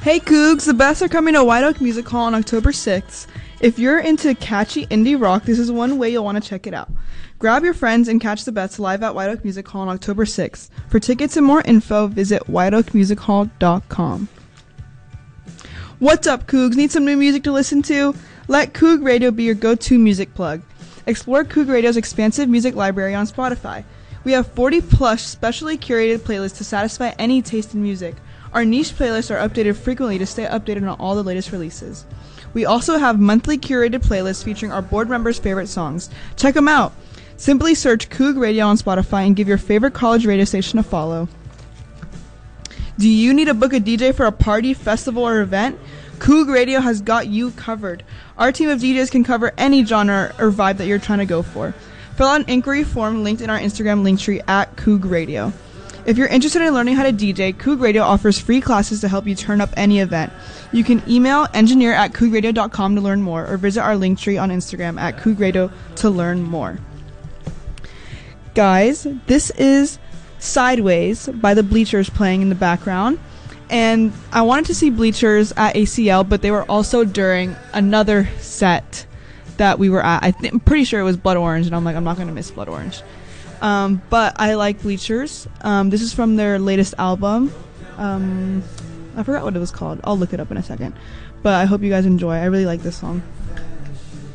Hey Cougs, the best are coming to White Oak Music Hall on October 6th. If you're into catchy indie rock, this is one way you'll want to check it out. Grab your friends and catch the Bets live at White Oak Music Hall on October 6th. For tickets and more info, visit whiteoakmusichall.com. What's up, Cougs? Need some new music to listen to? Let Coug Radio be your go-to music plug. Explore Coug Radio's expansive music library on Spotify. We have 40-plus specially curated playlists to satisfy any taste in music. Our niche playlists are updated frequently to stay updated on all the latest releases. We also have monthly curated playlists featuring our board members' favorite songs. Check them out. Simply search Coug Radio on Spotify and give your favorite college radio station a follow. Do you need to book a DJ for a party, festival, or event? Coug Radio has got you covered. Our team of DJs can cover any genre or vibe that you're trying to go for. Fill out an inquiry form linked in our Instagram linktree at Coug Radio. If you're interested in learning how to DJ, Coug Radio offers free classes to help you turn up any event. You can email engineer@cougradio.com to learn more, or visit our linktree on Instagram at Coug Radio to learn more. Guys, this is Sideways by the Bleachers playing in the background. And I wanted to see Bleachers at ACL, but they were also during another set that we were at. I'm pretty sure it was Blood Orange, and I'm like, I'm not going to miss Blood Orange. But I like Bleachers. This is from their latest album. I forgot what it was called. I'll look it up in a second. But I hope you guys enjoy. I really like this song.